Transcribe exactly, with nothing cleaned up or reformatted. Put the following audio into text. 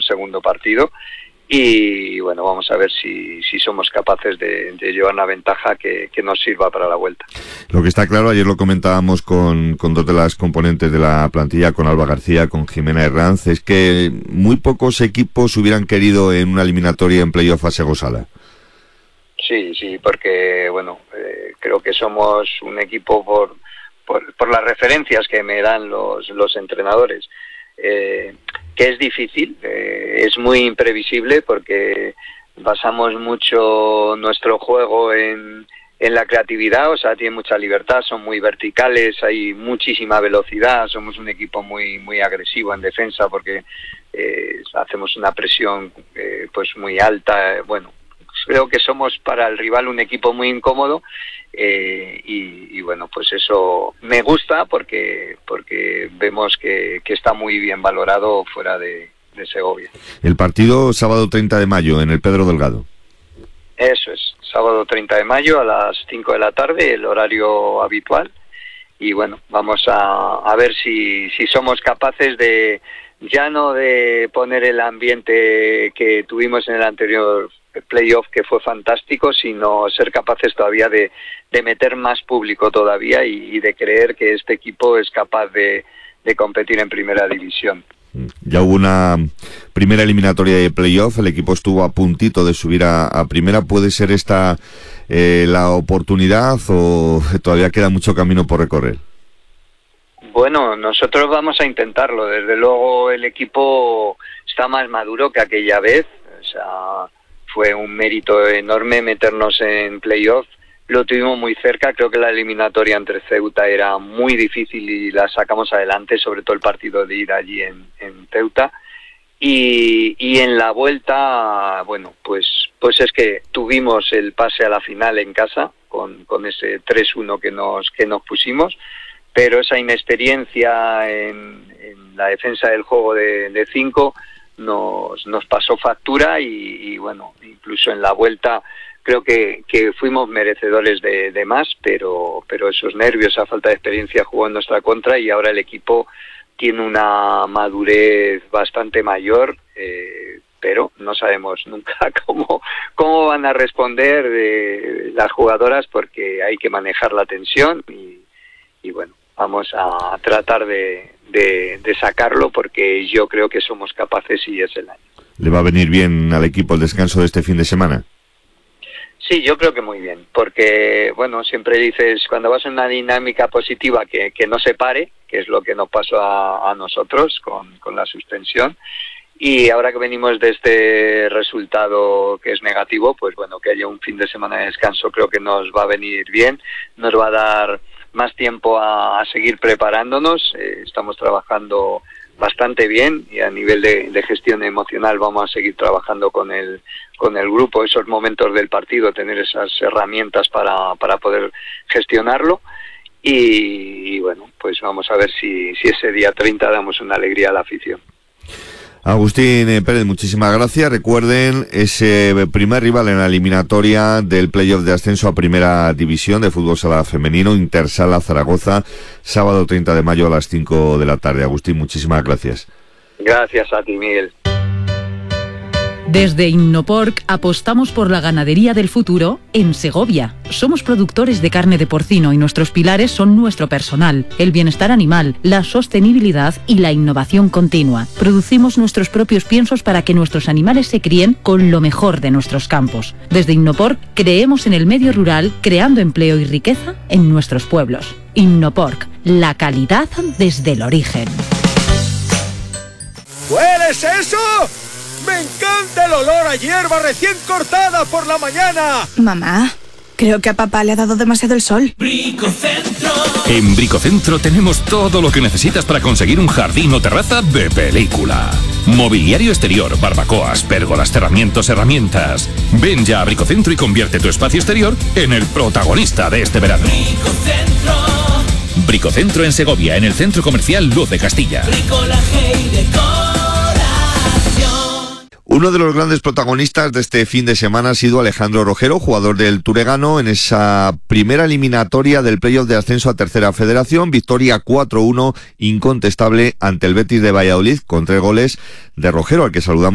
segundo partido. Y bueno, vamos a ver si, si somos capaces de, de llevar una ventaja que, que nos sirva para la vuelta. Lo que está claro, ayer lo comentábamos con, con dos de las componentes de la plantilla, con Alba García, con Jimena Herranz, es que muy pocos equipos hubieran querido en una eliminatoria en playoff a Sego Sala. Sí, sí, porque bueno, eh, creo que somos un equipo por, por, por las referencias que me dan los, los entrenadores. Eh, que es difícil, eh, es muy imprevisible porque basamos mucho nuestro juego en, en la creatividad, o sea, tiene mucha libertad, son muy verticales, hay muchísima velocidad, somos un equipo muy muy agresivo en defensa porque eh, hacemos una presión eh, pues muy alta, bueno, creo que somos para el rival un equipo muy incómodo. Eh, y, y bueno, pues eso me gusta porque porque vemos que, que está muy bien valorado fuera de, de Segovia. El partido sábado treinta de mayo en el Pedro Delgado. Eso es, sábado treinta de mayo a las cinco de la tarde, el horario habitual. Y bueno, vamos a, a ver si, si somos capaces de, ya no de poner el ambiente que tuvimos en el anterior playoff, que fue fantástico, sino ser capaces todavía de, de meter más público todavía y, y de creer que este equipo es capaz de, de competir en primera división. Ya hubo una primera eliminatoria de playoff, el equipo estuvo a puntito de subir a, a primera. ¿Puede ser esta eh, la oportunidad o todavía queda mucho camino por recorrer? Bueno, nosotros vamos a intentarlo. Desde luego el equipo está más maduro que aquella vez. O sea, fue un mérito enorme meternos en playoff. Lo tuvimos muy cerca, creo que la eliminatoria entre Ceuta era muy difícil y la sacamos adelante, sobre todo el partido de ida allí en, en Ceuta. Y, y en la vuelta, bueno, pues pues es que tuvimos el pase a la final en casa con, con ese tres uno que nos, que nos pusimos, pero esa inexperiencia en, en la defensa del juego de, de cinco nos, nos pasó factura y, y bueno, incluso en la vuelta creo que, que fuimos merecedores de, de más, pero, pero esos nervios, esa falta de experiencia jugó en nuestra contra y ahora el equipo tiene una madurez bastante mayor, eh, pero no sabemos nunca cómo, cómo van a responder de las jugadoras porque hay que manejar la tensión y, y bueno, vamos a tratar de, de, de sacarlo porque yo creo que somos capaces y es el año. ¿Le va a venir bien al equipo el descanso de este fin de semana? Sí, yo creo que muy bien, porque, bueno, siempre dices, cuando vas en una dinámica positiva que, que no se pare, que es lo que nos pasó a, a nosotros con, con la suspensión, y ahora que venimos de este resultado que es negativo, pues bueno, que haya un fin de semana de descanso creo que nos va a venir bien, nos va a dar más tiempo a, a seguir preparándonos, eh, estamos trabajando bastante bien y a nivel de, de gestión emocional vamos a seguir trabajando con el con el grupo, esos momentos del partido, tener esas herramientas para, para poder gestionarlo y, y bueno, pues vamos a ver si, si ese día treinta damos una alegría a la afición. Agustín Pérez, muchísimas gracias. Recuerden ese primer rival en la eliminatoria del playoff de ascenso a Primera División de Fútbol Sala Femenino, Intersala Zaragoza, sábado treinta de mayo a las cinco de la tarde. Agustín, muchísimas gracias. Gracias a ti, Miguel. Desde Innoporc apostamos por la ganadería del futuro en Segovia. Somos productores de carne de porcino y nuestros pilares son nuestro personal, el bienestar animal, la sostenibilidad y la innovación continua. Producimos nuestros propios piensos para que nuestros animales se críen con lo mejor de nuestros campos. Desde Innoporc creemos en el medio rural, creando empleo y riqueza en nuestros pueblos. Innoporc, la calidad desde el origen. ¿Hueles eso? ¡Me encanta el olor a hierba recién cortada por la mañana! Mamá, creo que a papá le ha dado demasiado el sol. Bricocentro. En Bricocentro tenemos todo lo que necesitas para conseguir un jardín o terraza de película. Mobiliario exterior, barbacoas, pérgolas, cerramientos, herramientas. Ven ya a Bricocentro y convierte tu espacio exterior en el protagonista de este verano. Bricocentro. Bricocentro en Segovia, en el centro comercial Luz de Castilla. Bricolaje y decor. Uno de los grandes protagonistas de este fin de semana ha sido Alejandro Rojero, jugador del Turegano, en esa primera eliminatoria del playoff de ascenso a Tercera Federación. Victoria cuatro uno incontestable ante el Betis de Valladolid, con tres goles de Rojero, al que saludamos.